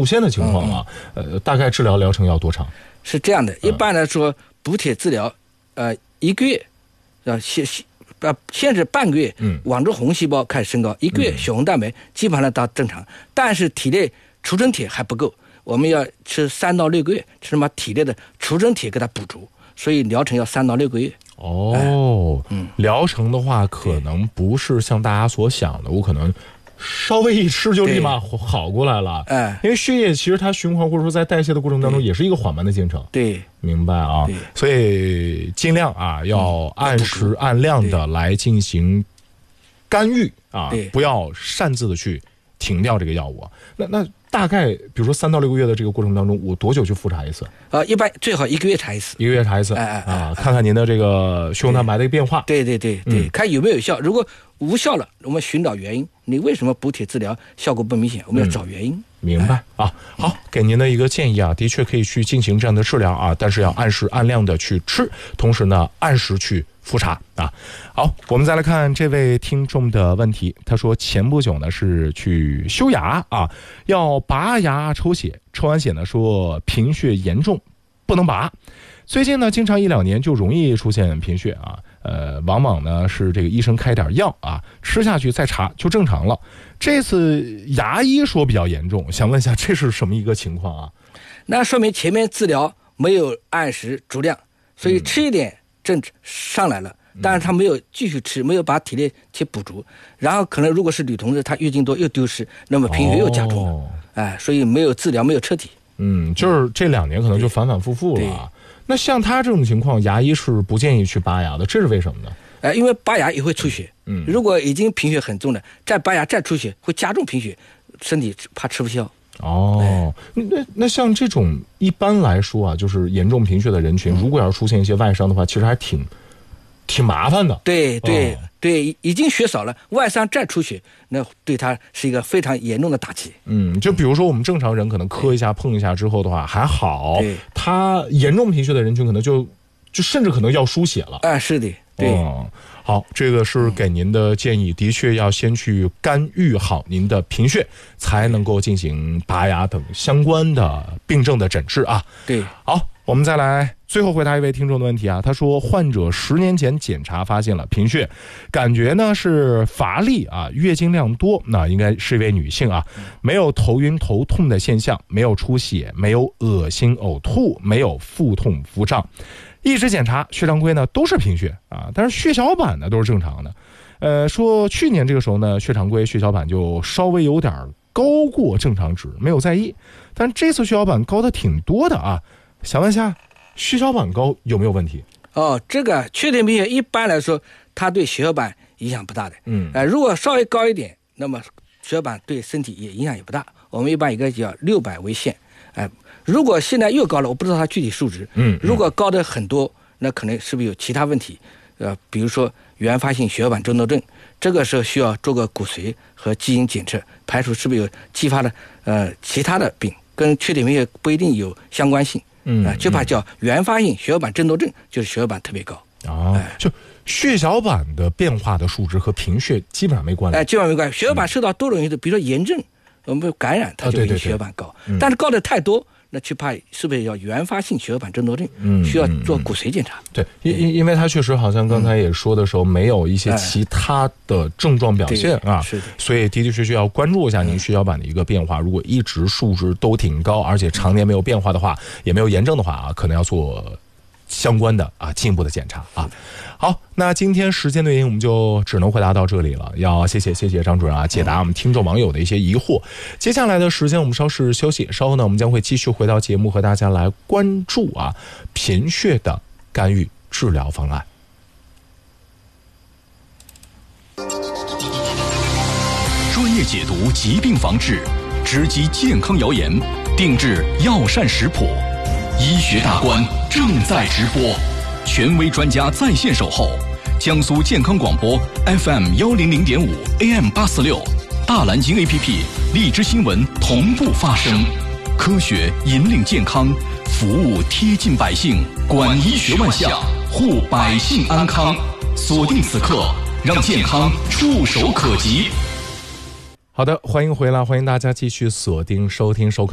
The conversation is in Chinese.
出现的情况啊，大概治疗疗程要多长？ 是这样的，一般来说补铁治疗1个月限制半个月，网状红细胞开始升高，1个月血红蛋白基本上到正常，但是体内储存铁还不够，我们要吃3到6个月，是把体内的储存铁给它补足，所以疗程要3到6个月。 疗程的话可能不是像大家所想的，我可能稍微一吃就立马好过来了。因为血液其实它循环或者说在代谢的过程当中也是一个缓慢的进程。 对， 明白啊。所以尽量啊要按时按量的来进行干预啊，不要擅自的去停掉这个药物。那大概比如说3到6个月的这个过程当中，我多久去复查一次？ 一般最好1个月查一次。 1个月查一次。看看您的这个血红蛋白的一个变化。 对，看有没有效。如果无效了，我们寻找原因。你为什么补铁治疗效果不明显？我们要找原因。 明白啊。好，给您的一个建议啊，的确可以去进行这样的治疗啊，但是要按时按量的去吃，同时呢按时去复查啊。好，我们再来看这位听众的问题。他说前不久呢是去修牙啊，要拔牙抽血，抽完血呢说贫血严重，不能拔。最近呢经常1、2年就容易出现贫血啊，往往呢是这个医生开点药啊，吃下去再查就正常了。这次牙医说比较严重，想问一下这是什么一个情况啊？ 那说明前面治疗没有按时足量，所以吃一点症上来了，但是他没有继续吃，没有把体内铁补足，然后可能如果是女同志她月经多又丢失，那么贫血又加重了。所以没有治疗，没有彻底。 就是这2年可能就反反复复了。那像他这种情况，牙医是不建议去拔牙的，这是为什么呢？ 因为拔牙也会出血。如果已经贫血很重了，再拔牙再出血，会加重贫血，身体怕吃不消。 那像这种一般来说啊，就是严重贫血的人群，如果要出现一些外伤的话，其实还挺麻烦的。对，已经血少了，外伤再出血，那对他是一个非常严重的打击。 就比如说我们正常人可能磕一下碰一下之后的话还好，他严重贫血的人群可能就甚至可能要输血了。 是的，对。 好，这个是给您的建议，的确要先去干预好您的贫血，才能够进行拔牙等相关的病症的诊治啊。 对， 好，我们再来最后回答一位听众的问题啊。他说患者10年前检查发现了贫血，感觉呢是乏力啊，月经量多，那应该是一位女性啊，没有头晕头痛的现象，没有出血，没有恶心呕吐，没有腹痛腹胀。一直检查血常规呢都是贫血啊，但是血小板呢都是正常的。说去年这个时候呢，血常规血小板就稍微有点高过正常值，没有在意。但这次血小板高的挺多的啊，想问一下，血小板高有没有问题？ 这个确定贫血一般来说，它对血小板影响不大的。如果稍微高一点，那么血小板对身体也影响也不大。我们一般一个叫600为限。如果现在又高了，我不知道它具体数值。如果高的很多，那可能是不是有其他问题？比如说原发性血小板增多症，这个时候需要做个骨髓和基因检测，排除是不是有继发的其他的病，跟确定贫血不一定有相关性。就怕叫原发性血小板增多症，就是血小板特别高。 就血小板的变化的数值和贫血基本上没关联。 基本上没关系。血小板受到多种因素，比如说炎症，我们感染它就会血小板高，但是高的太多，那去怕是不是要原发性血小板增多症，需要做骨髓检查。 对，因为它确实好像刚才也说的时候，没有一些其他的症状表现啊， 是的， 所以的确要关注一下您血小板的一个变化。如果一直数值都挺高，而且常年没有变化的话，也没有炎症的话啊，可能要做相关的进一步的检查啊。好，那今天时间的原因，我们就只能回答到这里了。要谢谢张主任解答我们听众网友的一些疑惑。接下来的时间我们稍事休息，稍后呢我们将会继续回到节目，和大家来关注贫血的干预治疗方案。 专业解读疾病防治，直击健康谣言，定制药膳食谱，医学大观正在直播。权威专家在线守候，江苏健康广播 FM100.5 AM846，大蓝鲸 APP， 荔枝新闻同步发声，科学引领健康，服务贴近百姓，管医学万象，护百姓安康。锁定此刻，让健康触手可及。 好的，欢迎回来，欢迎大家继续锁定收听收看